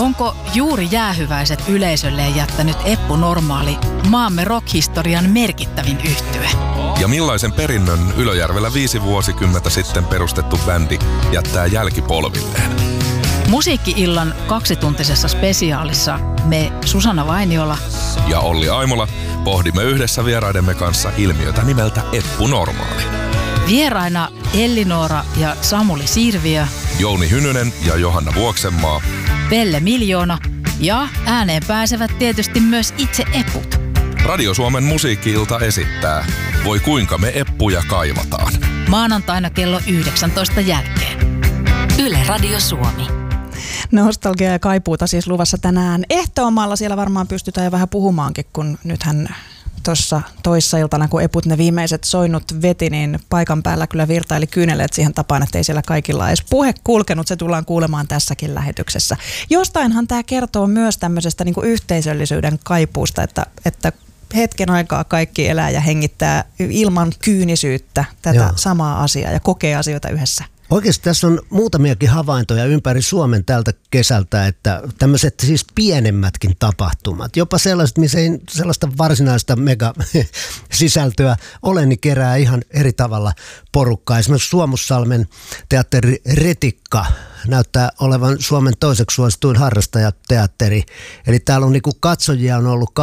Onko juuri jäähyväiset yleisölleen jättänyt Eppu Normaali maamme rock-historian merkittävin yhtye? Ja millaisen perinnön Ylöjärvellä 5 vuosikymmentä sitten perustettu bändi jättää jälkipolvilleen? Musiikki-illan 2-tuntisessa spesiaalissa me Susanna Vainiola ja Olli Aimola pohdimme yhdessä vieraidemme kanssa ilmiötä nimeltä Eppu Normaali. Vieraina Elli-Noora ja Samuli Sirviö, Jouni Hynynen ja Johanna Vuoksenmaa, Pelle Miljoona ja ääneen pääsevät tietysti myös itse eput. Radio Suomen musiikki-ilta esittää Voi kuinka me eppuja kaivataan. Maanantaina kello 19 jälkeen. Yle Radio Suomi. Nostalgia ja kaipuuta siis luvassa tänään ehtoomalla. Siellä varmaan pystytään jo vähän puhumaankin, kun nythän tuossa toissa iltana, kun eput ne viimeiset soinnut veti, niin paikan päällä kyllä virtaili kyyneleet siihen tapaan, että ei siellä kaikilla edes puhe kulkenut. Se tullaan kuulemaan tässäkin lähetyksessä. Jostainhan tämä kertoo myös tämmöisestä niin kuin yhteisöllisyyden kaipuusta, että hetken aikaa kaikki elää ja hengittää ilman kyynisyyttä tätä samaa asiaa ja kokee asioita yhdessä. Oikeasti tässä on muutamiakin havaintoja ympäri Suomen tältä kesältä, että tämmöiset siis pienemmätkin tapahtumat, jopa sellaiset, missä ei sellaista varsinaista mega-sisältöä ole, niin kerää ihan eri tavalla porukkaa. Esimerkiksi Suomussalmen teatteri Retikka näyttää olevan Suomen toiseksi suosituin harrastajateatteri. Eli täällä on niinku katsojia on ollut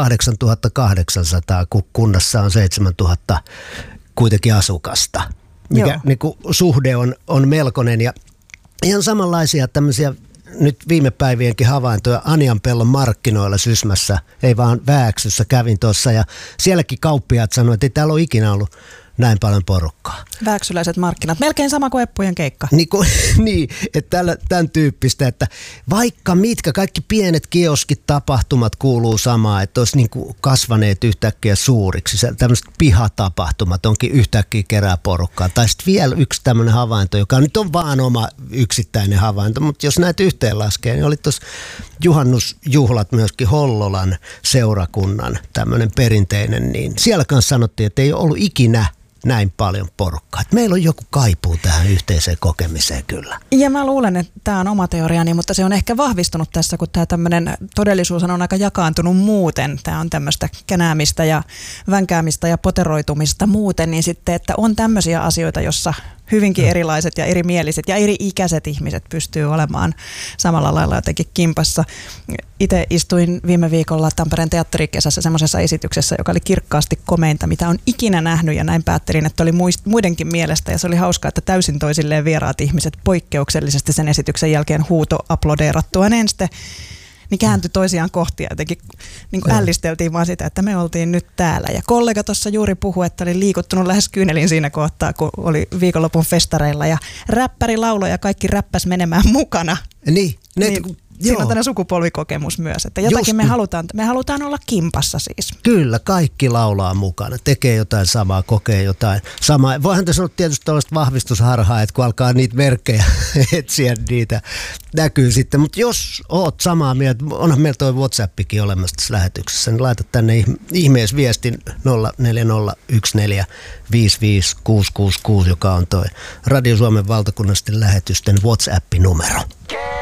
8800, kun kunnassa on 7000 kuitenkin asukasta. Mikä niinku suhde on melkoinen ja ihan samanlaisia tämmöisiä nyt viime päivienkin havaintoja Anjanpellon markkinoilla Sysmässä, ei vaan Vääksyssä kävin tuossa ja sielläkin kauppiaat sanoivat, että ei täällä ole ikinä ollut näin paljon porukkaa. Vääksyläiset markkinat, melkein sama kuin eppujen keikka. Niin, että tämän tyyppistä, että vaikka mitkä, kaikki pienet kioskit tapahtumat kuuluu samaan, että olisi niin kuin kasvaneet yhtäkkiä suuriksi. Tämmöiset pihatapahtumat onkin yhtäkkiä kerää porukkaa. Tai sitten vielä yksi tämmöinen havainto, joka nyt on vaan oma yksittäinen havainto, mutta jos näitä yhteen laskee, niin oli tuossa juhannusjuhlat myöskin Hollolan seurakunnan tämmöinen perinteinen, niin siellä kanssa sanottiin, että ei ole ollut ikinä näin paljon porukkaa. Että meillä on joku kaipuu tähän yhteiseen kokemiseen kyllä. Ja mä luulen, että tämä on oma teoriani, mutta se on ehkä vahvistunut tässä, kun tämä tämmöinen todellisuus on aika jakaantunut muuten. Tämä on tämmöistä känäämistä ja vänkäämistä ja poteroitumista muuten, niin sitten, että on tämmöisiä asioita, jossa hyvinkin erilaiset ja erimieliset ja eri-ikäiset ihmiset pystyy olemaan samalla lailla jotenkin kimpassa. Itse istuin viime viikolla Tampereen teatterikesässä semmoisessa esityksessä, joka oli kirkkaasti komeinta, mitä on ikinä nähnyt, ja näin päättelin, että oli muidenkin mielestä, ja se oli hauskaa, että täysin toisilleen vieraat ihmiset poikkeuksellisesti sen esityksen jälkeen aplodeerattuaan enste, niin kääntyi toisiaan kohti ja jotenkin niin kuin ällisteltiin vaan sitä, että me oltiin nyt täällä. Ja kollega tuossa juuri puhui, että oli liikuttunut lähes kyynelin siinä kohtaa, kun oli viikonlopun festareilla ja räppäri lauloi ja kaikki räppäs menemään mukana. Niin. Siinä on tämmöinen sukupolvikokemus myös, että jotakin me halutaan olla kimpassa siis. Kyllä, kaikki laulaa mukana, tekee jotain samaa, kokee jotain samaa. Voihan tässä olla tietysti tällaista vahvistusharhaa, että kun alkaa niitä merkkejä etsiä, niitä näkyy sitten. Mutta jos oot samaa mieltä, onhan meillä toi WhatsAppikin olemassa tässä lähetyksessä, niin laita tänne ihmeessä viestin 0401455666, joka on toi Radio Suomen valtakunnallisten lähetysten WhatsApp-numero.